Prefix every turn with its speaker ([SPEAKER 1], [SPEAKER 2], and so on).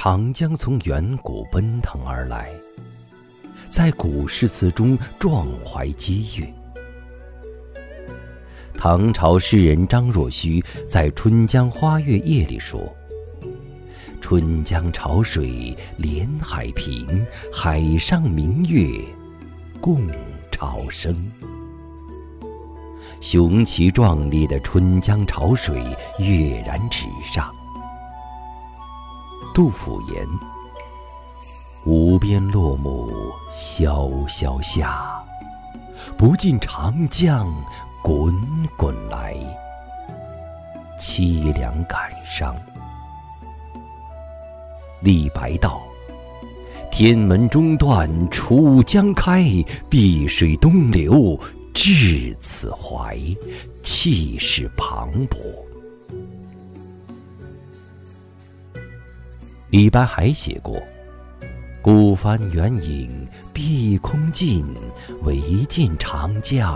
[SPEAKER 1] 长江从远古奔腾而来，在古诗词中壮怀激越。唐朝诗人张若虚在《春江花月夜》里说：“春江潮水连海平，海上明月共潮生。”雄奇壮丽的春江潮水跃然纸上。杜甫言：“无边落木萧萧下，不尽长江滚滚来。凄凉感伤。”李白道：“天门中断楚江开，碧水东流至此怀。”气势磅礴。李白还写过：“孤帆远影碧空尽，唯见长江